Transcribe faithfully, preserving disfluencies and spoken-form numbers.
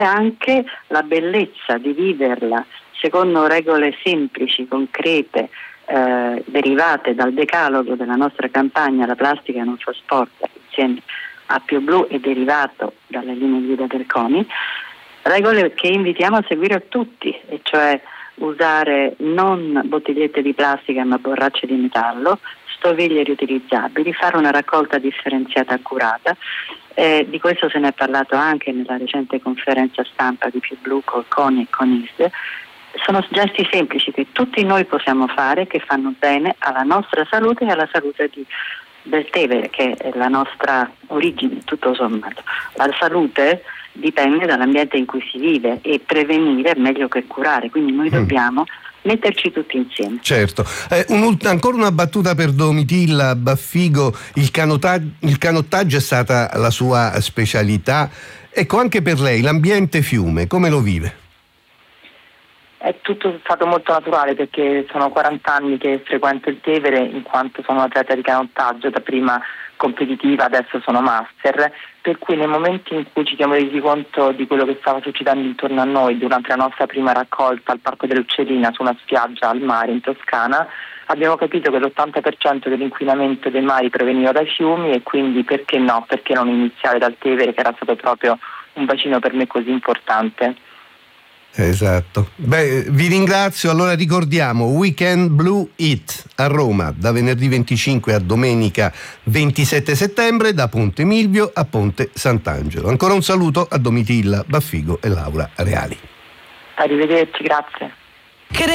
anche la bellezza di viverla secondo regole semplici, concrete, eh, derivate dal decalogo della nostra campagna La plastica non fa sport, insieme a Più Blu e derivato dalle linee guida del CONI, regole che invitiamo a seguire tutti, e cioè usare non bottigliette di plastica ma borracce di metallo, stoviglie riutilizzabili, fare una raccolta differenziata accurata. Eh, di questo se ne è parlato anche nella recente conferenza stampa di Più Blu col CONI e con I S D. Sono gesti semplici che tutti noi possiamo fare, che fanno bene alla nostra salute e alla salute di, del Tevere, che è la nostra origine, tutto sommato. La salute dipende dall'ambiente in cui si vive e prevenire è meglio che curare, quindi noi dobbiamo mm. metterci tutti insieme. Certo. Eh, un, ancora una battuta per Domitilla Baffigo, il, canota, il canottaggio è stata la sua specialità. Ecco, anche per lei l'ambiente fiume, come lo vive? È tutto stato molto naturale, perché sono quaranta anni che frequento il Tevere, in quanto sono atleta di canottaggio, da prima competitiva, adesso sono master, per cui nei momenti in cui ci siamo resi conto di quello che stava succedendo intorno a noi durante la nostra prima raccolta al Parco dell'Uccellina su una spiaggia al mare in Toscana, abbiamo capito che l'ottanta per cento dell'inquinamento dei mari proveniva dai fiumi, e quindi perché no, perché non iniziare dal Tevere, che era stato proprio un bacino per me così importante. Esatto. Beh, vi ringrazio. Allora ricordiamo Weekend Blue It a Roma da venerdì venticinque a domenica ventisette settembre, da Ponte Milvio a Ponte Sant'Angelo. Ancora un saluto a Domitilla Baffigo e Laura Reali. Arrivederci, grazie.